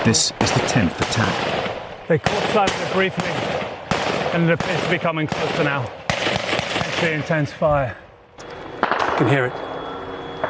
This is the 10th attack. They caught sight of it briefly, and it appears to be coming closer now. It's the intense fire. You can hear it.